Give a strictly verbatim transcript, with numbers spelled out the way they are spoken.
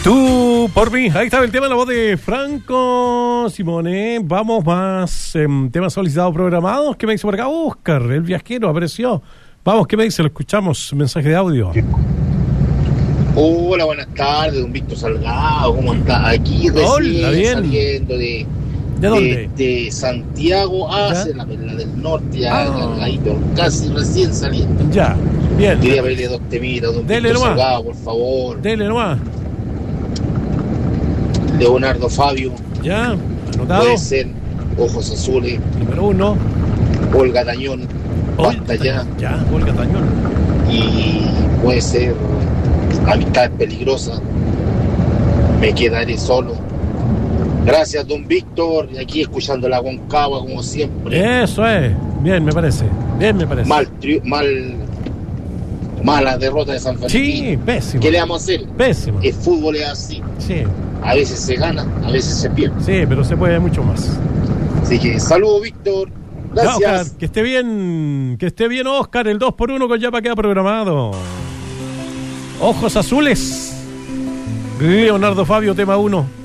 Tú por mí. Ahí estaba el tema, la voz de Franco Simone. Vamos más eh, temas solicitados programados. ¿Qué me dice por acá? Oscar, el viajero, apareció. Vamos, ¿qué me dice? Lo escuchamos. Mensaje de audio. Hola, buenas tardes, don Víctor Salgado. ¿Cómo está? Aquí recién Hola, bien. saliendo de, ¿De dónde? de, de Santiago hacia ¿Ya? la Perla del Norte, ya Ah. cargadito, casi recién saliendo. Ya, bien. Quería pedirle dos temitas, don Dele Víctor nomás. Salgado, por favor. Dele nomás. Leonardo Fabio, Ya, anotado. puede ser Ojos Azules, Número uno. Olga Tañón, Basta Ya, Ya, Olga Tañón. y puede ser Amistad Peligrosa, Me Quedaré Solo. Gracias, don Víctor, y aquí escuchando la Concagua como siempre. Eso es. Bien, me parece. Bien, me parece. Mal, tri- mal, mala derrota de San Valentín. Sí, pésimo. ¿Qué le vamos a hacer? Pésimo. El fútbol es así. Sí, A veces se gana, a veces se pierde. sí, pero se puede mucho más. Así que saludos, Víctor. Ya, Gracias. Oscar, que esté bien, que esté bien, Oscar, el dos por uno con Yapa queda programado. Ojos Azules. Leonardo Fabio, tema uno.